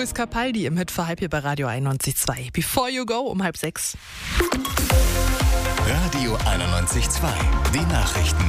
Luis Capaldi im Hit für halb hier bei Radio 91.2. Before You Go um 5:30. Radio 91.2, die Nachrichten.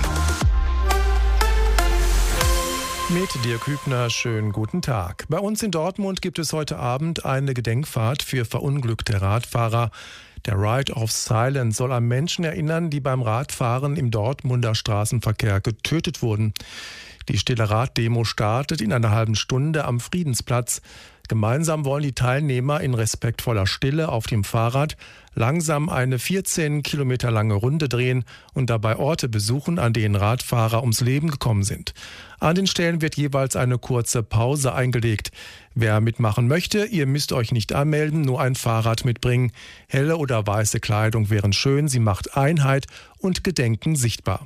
Mit Dirk Hübner, schönen guten Tag. Bei uns in Dortmund gibt es heute Abend eine Gedenkfahrt für verunglückte Radfahrer. Der Ride of Silence soll an Menschen erinnern, die beim Radfahren im Dortmunder Straßenverkehr getötet wurden. Die Stille Rad-Demo startet in einer halben Stunde am Friedensplatz. Gemeinsam wollen die Teilnehmer in respektvoller Stille auf dem Fahrrad langsam eine 14 Kilometer lange Runde drehen und dabei Orte besuchen, an denen Radfahrer ums Leben gekommen sind. An den Stellen wird jeweils eine kurze Pause eingelegt. Wer mitmachen möchte, ihr müsst euch nicht anmelden, nur ein Fahrrad mitbringen. Helle oder weiße Kleidung wären schön, sie macht Einheit und Gedenken sichtbar.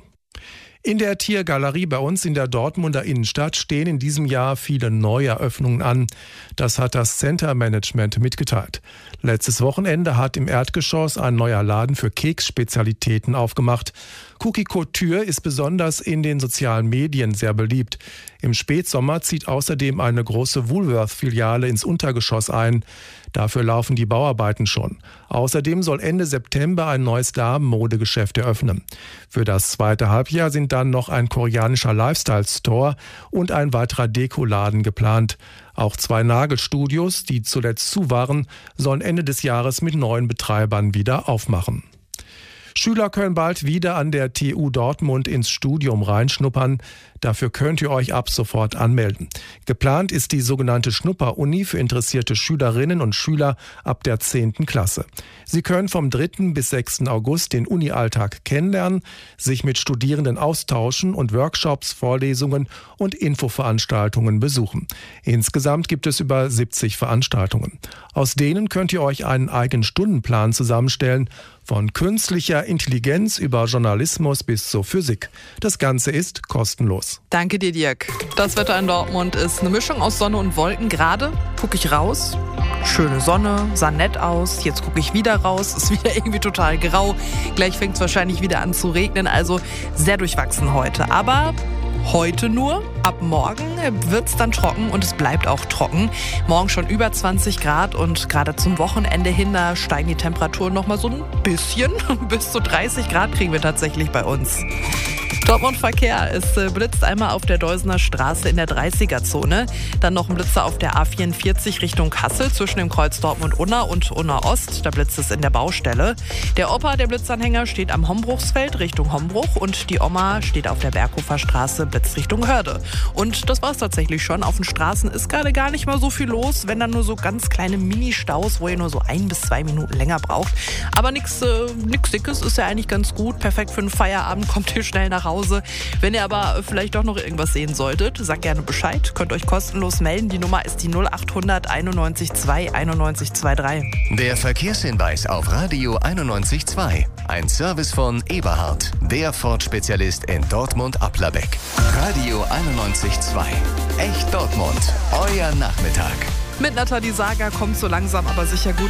In der Tiergalerie bei uns in der Dortmunder Innenstadt stehen in diesem Jahr viele Neueröffnungen an. Das hat das Center Management mitgeteilt. Letztes Wochenende hat im Erdgeschoss ein neuer Laden für Keksspezialitäten aufgemacht. Cookie Couture ist besonders in den sozialen Medien sehr beliebt. Im Spätsommer zieht außerdem eine große Woolworth-Filiale ins Untergeschoss ein. Dafür laufen die Bauarbeiten schon. Außerdem soll Ende September ein neues Damenmodegeschäft eröffnen. Für das zweite Halbjahr sind dann noch ein koreanischer Lifestyle-Store und ein weiterer Dekoladen geplant. Auch 2 Nagelstudios, die zuletzt zu waren, sollen Ende des Jahres mit neuen Betreibern wieder aufmachen. Schüler können bald wieder an der TU Dortmund ins Studium reinschnuppern. Dafür könnt ihr euch ab sofort anmelden. Geplant ist die sogenannte Schnupper-Uni für interessierte Schülerinnen und Schüler ab der 10. Klasse. Sie können vom 3. bis 6. August den Uni-Alltag kennenlernen, sich mit Studierenden austauschen und Workshops, Vorlesungen und Infoveranstaltungen besuchen. Insgesamt gibt es über 70 Veranstaltungen. Aus denen könnt ihr euch einen eigenen Stundenplan zusammenstellen, von künstlicher Intelligenz über Journalismus bis zur Physik. Das Ganze ist kostenlos. Danke dir, Dirk. Das Wetter in Dortmund ist eine Mischung aus Sonne und Wolken. Gerade gucke ich raus. Schöne Sonne, sah nett aus. Jetzt gucke ich wieder raus. Ist wieder irgendwie total grau. Gleich fängt es wahrscheinlich wieder an zu regnen. Also sehr durchwachsen heute. Aber heute nur. Ab morgen wird es dann trocken und es bleibt auch trocken. Morgen schon über 20 Grad und gerade zum Wochenende hin, da steigen die Temperaturen noch mal so ein bisschen. Bis zu 30 Grad kriegen wir tatsächlich bei uns. Dortmund-Verkehr. Es blitzt einmal auf der Deusener Straße in der 30er-Zone. Dann noch ein Blitzer auf der A44 Richtung Kassel zwischen dem Kreuz Dortmund-Unna und Unna-Ost. Da blitzt es in der Baustelle. Der Opa, der Blitzanhänger, steht am Hombruchsfeld Richtung Hombruch und die Oma steht auf der Berghofer Straße Blitz Richtung Hörde. Und das war es tatsächlich schon. Auf den Straßen ist gerade gar nicht mal so viel los, wenn dann nur so ganz kleine Mini-Staus, wo ihr nur so 1 bis 2 Minuten länger braucht. Aber nix Dickes, ist ja eigentlich ganz gut. Perfekt für einen Feierabend, kommt ihr schnell nach Hause. Wenn ihr aber vielleicht doch noch irgendwas sehen solltet, sagt gerne Bescheid. Könnt euch kostenlos melden. Die Nummer ist die 0800 91 2 91 23. Der Verkehrshinweis auf Radio 91.2. Ein Service von Eberhard, der Ford-Spezialist in Dortmund-Applerbeck. Radio 91.2. Echt Dortmund. Euer Nachmittag. Mit Nathalie Sager kommt so langsam aber sicher gut